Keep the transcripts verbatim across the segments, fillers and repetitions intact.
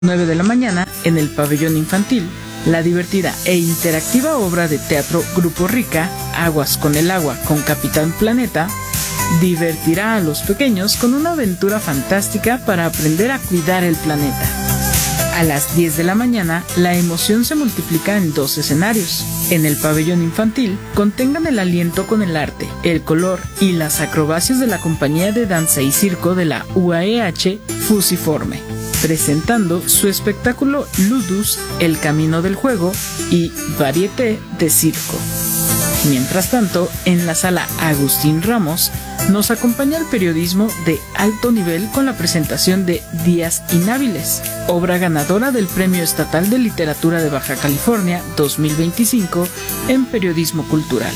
nueve de la mañana, en el pabellón infantil, la divertida e interactiva obra de teatro Grupo Rica, Aguas con el agua con Capitán Planeta, divertirá a los pequeños con una aventura fantástica para aprender a cuidar el planeta. A las diez de la mañana, la emoción se multiplica en dos escenarios. En el pabellón infantil, contengan el aliento con el arte, el color y las acrobacias de la compañía de danza y circo de la U A E H Fusiforme, presentando su espectáculo Ludus, El Camino del Juego y Varieté de Circo. Mientras tanto, en la sala Agustín Ramos, nos acompaña el periodismo de alto nivel con la presentación de Días Inhábiles, obra ganadora del Premio Estatal de Literatura de Baja California dos mil veinticinco en Periodismo Cultural.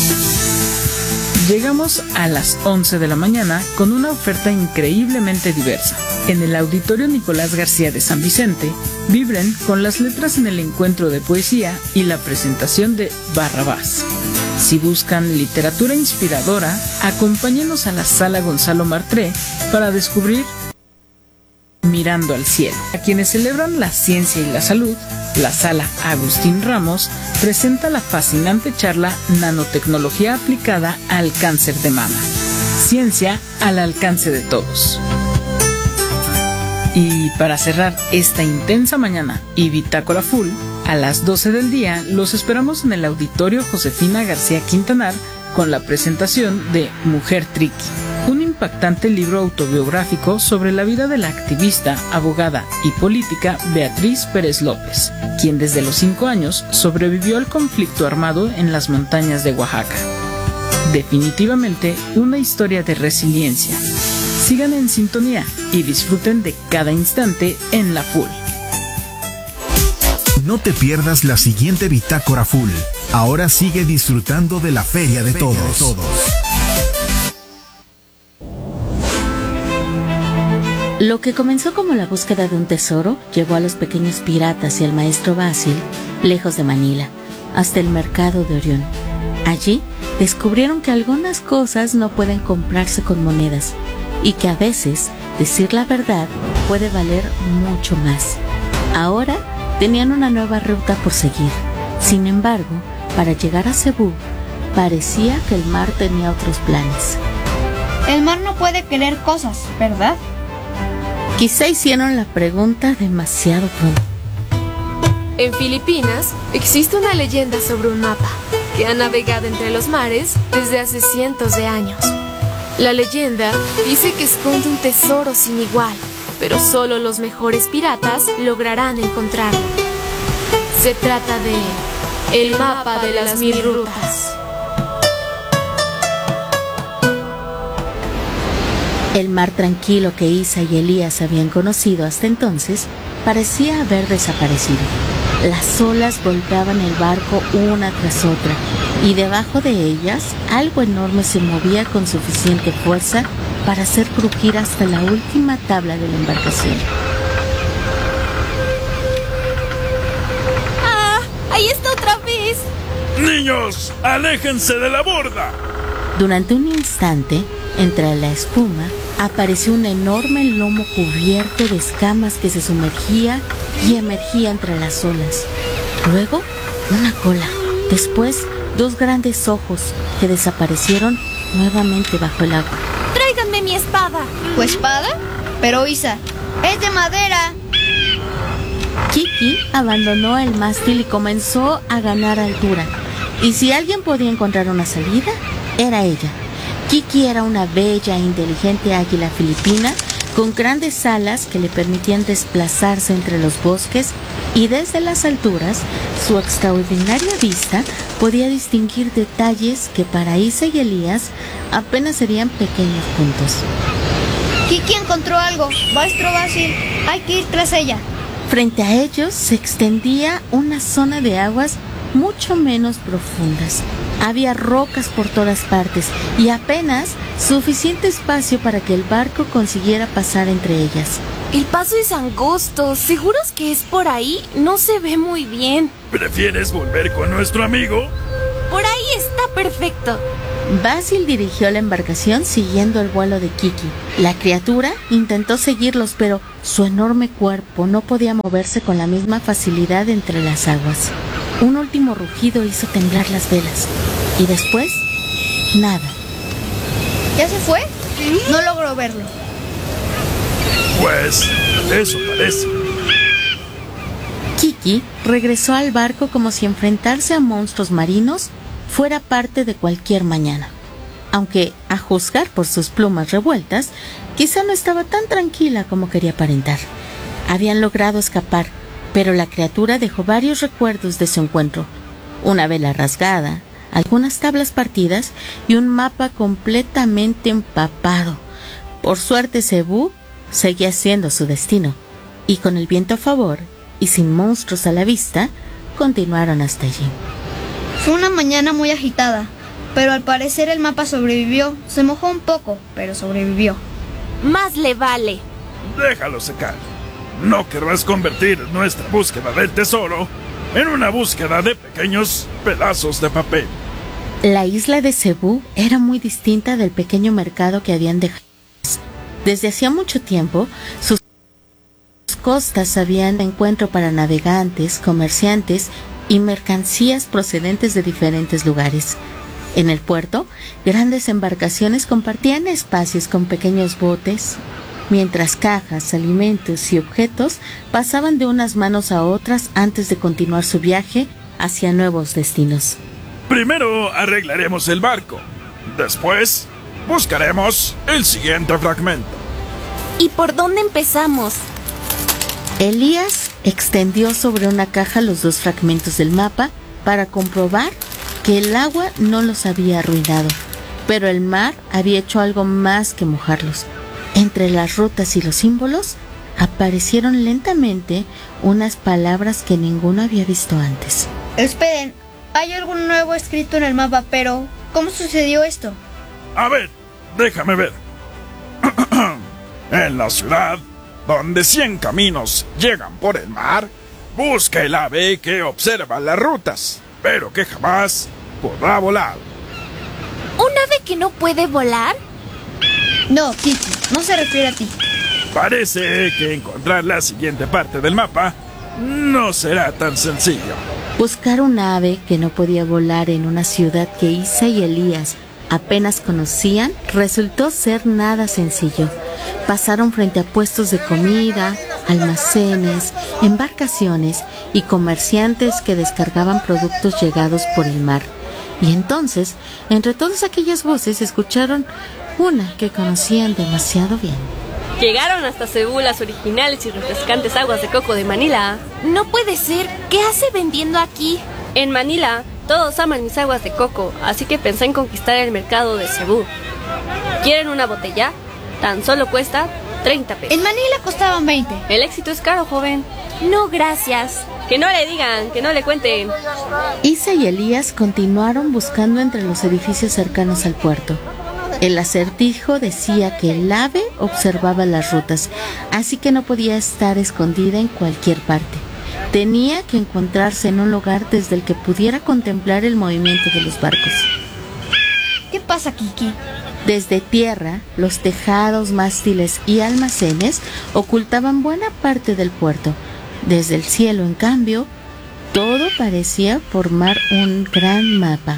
Llegamos a las once de la mañana con una oferta increíblemente diversa. En el Auditorio Nicolás García de San Vicente, vibren con las letras en el encuentro de poesía y la presentación de Barrabás. Si buscan literatura inspiradora, acompáñenos a la Sala Gonzalo Martré para descubrir Mirando al Cielo. A quienes celebran la ciencia y la salud, la Sala Agustín Ramos presenta la fascinante charla Nanotecnología aplicada al cáncer de mama. Ciencia al alcance de todos. Y para cerrar esta intensa mañana y bitácora full, a las doce del día los esperamos en el Auditorio Josefina García Quintanar con la presentación de Mujer Triqui, un impactante libro autobiográfico sobre la vida de la activista, abogada y política Beatriz Pérez López, quien desde los cinco años sobrevivió al conflicto armado en las montañas de Oaxaca. Definitivamente una historia de resiliencia. Sigan en sintonía y disfruten de cada instante en la Full. No te pierdas la siguiente Bitácora Full. Ahora sigue disfrutando de la Feria de Todos. Lo que comenzó como la búsqueda de un tesoro llevó a los pequeños piratas y al maestro Basil lejos de Manila, hasta el mercado de Orión. Allí descubrieron que algunas cosas no pueden comprarse con monedas y que a veces decir la verdad puede valer mucho más. Ahora tenían una nueva ruta por seguir. Sin embargo, para llegar a Cebú, parecía que el mar tenía otros planes. El mar no puede querer cosas, ¿verdad? Quizá hicieron la pregunta demasiado pronto. En Filipinas existe una leyenda sobre un mapa que ha navegado entre los mares desde hace cientos de años. La leyenda dice que esconde un tesoro sin igual, pero solo los mejores piratas lograrán encontrarlo. Se trata de el mapa de las mil rutas. El mar tranquilo que Isa y Elías habían conocido hasta entonces parecía haber desaparecido. Las olas golpeaban el barco una tras otra, y debajo de ellas algo enorme se movía con suficiente fuerza para hacer crujir hasta la última tabla de la embarcación. ¡Ah! ¡Ahí está otra vez! ¡Niños! ¡Aléjense de la borda! Durante un instante, entre la espuma, apareció un enorme lomo cubierto de escamas que se sumergía y emergía entre las olas. Luego, una cola. Después, dos grandes ojos que desaparecieron nuevamente bajo el agua. ¡Tráiganme mi espada! ¿Tu espada? Pero Isa, es de madera. Kiki abandonó el mástil y comenzó a ganar altura. Y si alguien podía encontrar una salida, era ella. Kiki era una bella e inteligente águila filipina con grandes alas que le permitían desplazarse entre los bosques, y desde las alturas su extraordinaria vista podía distinguir detalles que para Isa y Elías apenas serían pequeños puntos. Kiki encontró algo. Maestro Basil, hay que ir tras ella. Frente a ellos se extendía una zona de aguas mucho menos profundas. Había rocas por todas partes y apenas suficiente espacio para que el barco consiguiera pasar entre ellas. El paso es angosto. ¿Seguros que es por ahí? No se ve muy bien. ¿Prefieres volver con nuestro amigo? Por ahí está perfecto. Basil dirigió la embarcación siguiendo el vuelo de Kiki. La criatura intentó seguirlos, pero su enorme cuerpo no podía moverse con la misma facilidad entre las aguas. Un último rugido hizo temblar las velas. Y después, nada. ¿Ya se fue? No logro verlo. Pues, eso parece. Kiki regresó al barco como si enfrentarse a monstruos marinos fuera parte de cualquier mañana. Aunque, a juzgar por sus plumas revueltas, quizá no estaba tan tranquila como quería aparentar. Habían logrado escapar, pero la criatura dejó varios recuerdos de su encuentro. Una vela rasgada, algunas tablas partidas y un mapa completamente empapado. Por suerte, Cebú seguía siendo su destino, y con el viento a favor y sin monstruos a la vista, continuaron hasta allí. Fue una mañana muy agitada, pero al parecer el mapa sobrevivió. Se mojó un poco, pero sobrevivió. Más le vale. Déjalo secar. No querrás convertir nuestra búsqueda del tesoro en una búsqueda de pequeños pedazos de papel. La isla de Cebú era muy distinta del pequeño mercado que habían dejado. Desde hacía mucho tiempo, sus costas habían encuentro para navegantes, comerciantes y mercancías procedentes de diferentes lugares. En el puerto, grandes embarcaciones compartían espacios con pequeños botes, mientras cajas, alimentos y objetos pasaban de unas manos a otras antes de continuar su viaje hacia nuevos destinos. Primero arreglaremos el barco. Después, buscaremos el siguiente fragmento. ¿Y por dónde empezamos? Elías extendió sobre una caja los dos fragmentos del mapa para comprobar que el agua no los había arruinado, pero el mar había hecho algo más que mojarlos. Entre las rutas y los símbolos aparecieron lentamente unas palabras que ninguno había visto antes. Esperen, hay algo nuevo escrito en el mapa, pero ¿cómo sucedió esto? A ver, déjame ver. En la ciudad, donde cien caminos llegan por el mar, busca el ave que observa las rutas, pero que jamás podrá volar. ¿Un ave que no puede volar? No, Kiki, no se refiere a ti. Parece que encontrar la siguiente parte del mapa no será tan sencillo. Buscar un ave que no podía volar en una ciudad que Isa y Elías apenas conocían resultó ser nada sencillo. Pasaron frente a puestos de comida, almacenes, embarcaciones y comerciantes que descargaban productos llegados por el mar. Y entonces, entre todas aquellas voces, escucharon una que conocían demasiado bien. Llegaron hasta Cebú las originales y refrescantes aguas de coco de Manila. No puede ser. ¿Qué hace vendiendo aquí? En Manila, todos aman mis aguas de coco, así que pensé en conquistar el mercado de Cebú. ¿Quieren una botella? Tan solo cuesta treinta pesos. En Manila costaban veinte. El éxito es caro, joven. No, gracias. Que no le digan, que no le cuenten. Isa y Elías continuaron buscando entre los edificios cercanos al puerto. El acertijo decía que el ave observaba las rutas, así que no podía estar escondida en cualquier parte. Tenía que encontrarse en un lugar desde el que pudiera contemplar el movimiento de los barcos. ¿Qué pasa, Kiki? Desde tierra, los tejados, mástiles y almacenes ocultaban buena parte del puerto. Desde el cielo, en cambio, todo parecía formar un gran mapa.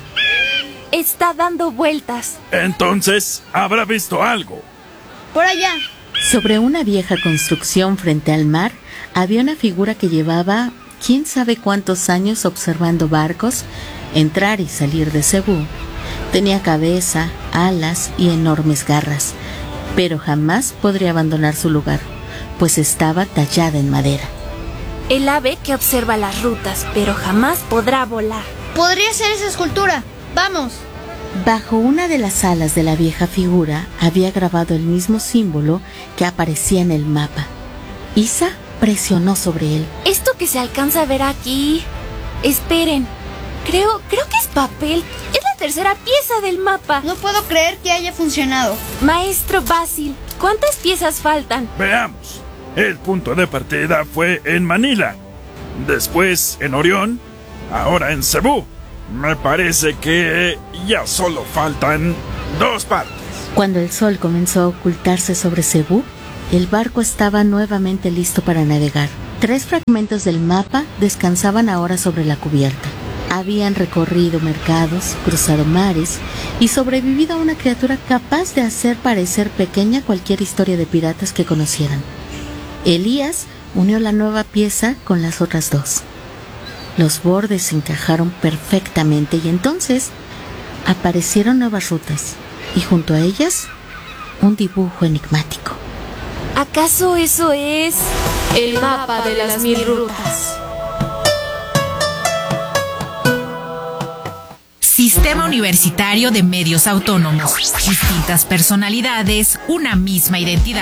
Está dando vueltas. Entonces, habrá visto algo. Por allá. Sobre una vieja construcción frente al mar, había una figura que llevaba quién sabe cuántos años observando barcos entrar y salir de Cebú. Tenía cabeza, alas y enormes garras, pero jamás podría abandonar su lugar, pues estaba tallada en madera. El ave que observa las rutas, pero jamás podrá volar. Podría ser esa escultura. ¡Vamos! Bajo una de las alas de la vieja figura había grabado el mismo símbolo que aparecía en el mapa. Isa presionó sobre él. Esto que se alcanza a ver aquí... Esperen. Creo, creo que es papel. Es la tercera pieza del mapa. No puedo creer que haya funcionado. Maestro Basil, ¿cuántas piezas faltan? Veamos. El punto de partida fue en Manila, después en Orión, ahora en Cebú. Me parece que ya solo faltan dos partes. Cuando el sol comenzó a ocultarse sobre Cebú, el barco estaba nuevamente listo para navegar. Tres fragmentos del mapa descansaban ahora sobre la cubierta. Habían recorrido mercados, cruzado mares y sobrevivido a una criatura capaz de hacer parecer pequeña cualquier historia de piratas que conocieran. Elías unió la nueva pieza con las otras dos. Los bordes se encajaron perfectamente y entonces aparecieron nuevas rutas y junto a ellas un dibujo enigmático. ¿Acaso eso es El mapa de las mil rutas? Sistema Universitario de Medios Autónomos. Distintas personalidades, una misma identidad.